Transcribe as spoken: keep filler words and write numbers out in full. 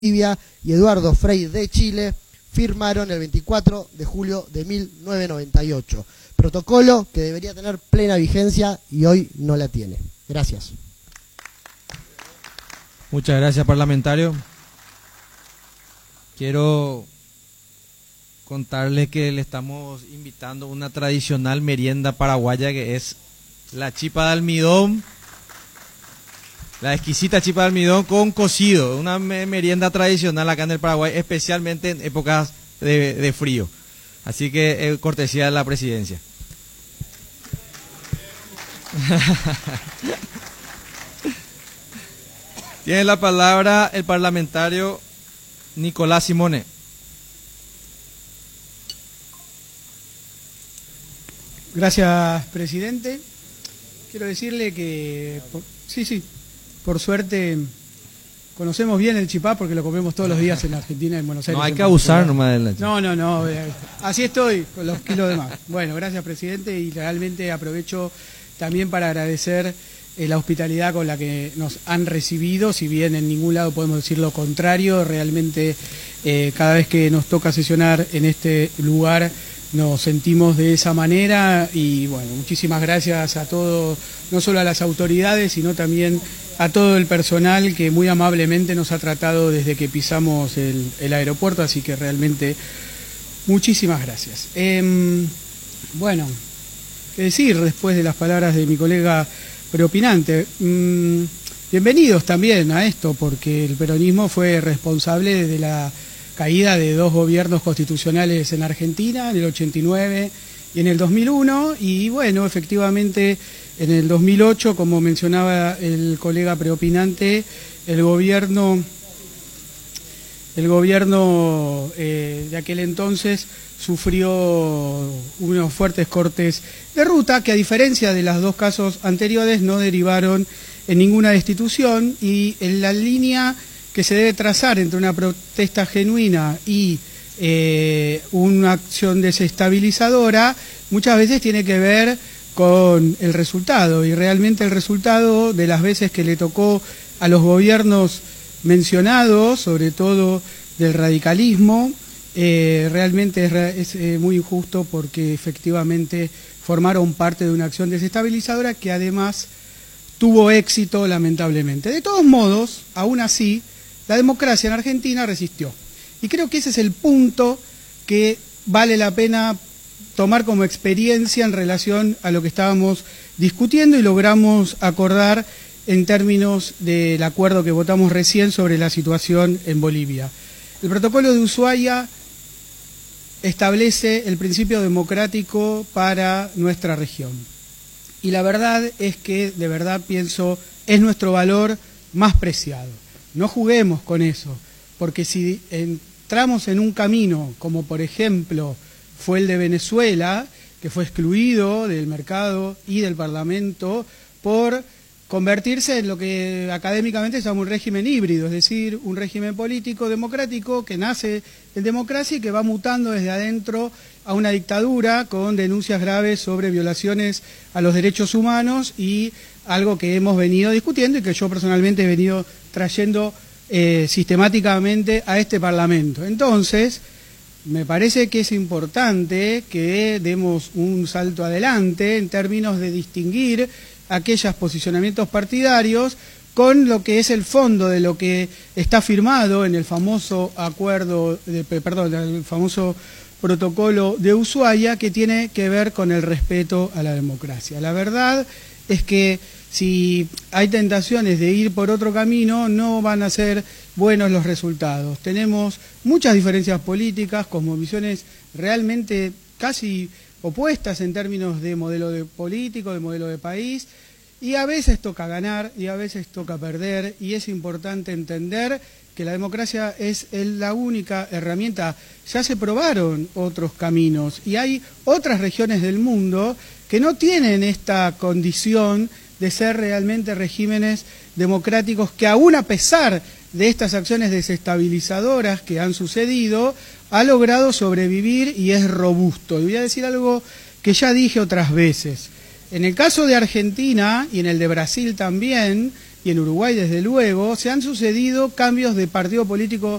Bolivia y Eduardo Frei de Chile firmaron el veinticuatro de julio de mil novecientos noventa y ocho. Protocolo que debería tener plena vigencia y hoy no la tiene. Gracias. Muchas gracias, parlamentario. Quiero contarles que le estamos invitando a una tradicional merienda paraguaya que es la chipa de almidón, la exquisita chipa de almidón con cocido, una merienda tradicional acá en el Paraguay, especialmente en épocas de, de frío. Así que eh, cortesía de la presidencia. Tiene la palabra el parlamentario Nicolás Simone. Gracias, presidente. Quiero decirle que, por, sí, sí, por suerte conocemos bien el chipá porque lo comemos todos los días en Argentina, en Buenos Aires. No hay que abusar nomás de la chipa. No, no, no, así estoy con los kilos de más. Bueno, gracias, presidente, y realmente aprovecho también para agradecer eh, la hospitalidad con la que nos han recibido, si bien en ningún lado podemos decir lo contrario. Realmente eh, cada vez que nos toca sesionar en este lugar nos sentimos de esa manera y bueno, muchísimas gracias a todos, no solo a las autoridades, sino también a todo el personal que muy amablemente nos ha tratado desde que pisamos el, el aeropuerto, así que realmente muchísimas gracias. Eh, bueno, qué decir después de las palabras de mi colega preopinante. Mm, bienvenidos también a esto, porque el peronismo fue responsable de la caída de dos gobiernos constitucionales en Argentina, en el ochenta y nueve y en el dos mil uno, y bueno, efectivamente en el dos mil ocho, como mencionaba el colega preopinante, el gobierno, el gobierno eh, de aquel entonces sufrió unos fuertes cortes de ruta que, a diferencia de los dos casos anteriores, no derivaron en ninguna destitución, y en la línea que se debe trazar entre una protesta genuina y eh, una acción desestabilizadora, muchas veces tiene que ver con el resultado, y realmente el resultado de las veces que le tocó a los gobiernos mencionados, sobre todo del radicalismo, eh, realmente es, es eh, muy injusto, porque efectivamente formaron parte de una acción desestabilizadora que además tuvo éxito, lamentablemente. De todos modos, aún así, la democracia en Argentina resistió. Y creo que ese es el punto que vale la pena tomar como experiencia en relación a lo que estábamos discutiendo y logramos acordar en términos del acuerdo que votamos recién sobre la situación en Bolivia. El protocolo de Ushuaia establece el principio democrático para nuestra región. Y la verdad es que, de verdad pienso, es nuestro valor más preciado. No juguemos con eso, porque si entramos en un camino, como por ejemplo fue el de Venezuela, que fue excluido del mercado y del Parlamento por convertirse en lo que académicamente se llama un régimen híbrido, es decir, un régimen político democrático que nace en democracia y que va mutando desde adentro a una dictadura con denuncias graves sobre violaciones a los derechos humanos, y algo que hemos venido discutiendo y que yo personalmente he venido trayendo eh, sistemáticamente a este Parlamento. Entonces, me parece que es importante que demos un salto adelante en términos de distinguir aquellos posicionamientos partidarios con lo que es el fondo de lo que está firmado en el famoso acuerdo, de, perdón, el famoso protocolo de Ushuaia, que tiene que ver con el respeto a la democracia. La verdad es que si hay tentaciones de ir por otro camino, no van a ser buenos los resultados. Tenemos muchas diferencias políticas, con visiones realmente casi opuestas en términos de modelo de político, de modelo de país, y a veces toca ganar y a veces toca perder, y es importante entender que la democracia es la única herramienta. Ya se probaron otros caminos y hay otras regiones del mundo que no tienen esta condición de ser realmente regímenes democráticos, que aún a pesar de estas acciones desestabilizadoras que han sucedido, ha logrado sobrevivir y es robusto. Y voy a decir algo que ya dije otras veces. En el caso de Argentina y en el de Brasil también, y en Uruguay desde luego, se han sucedido cambios de partido político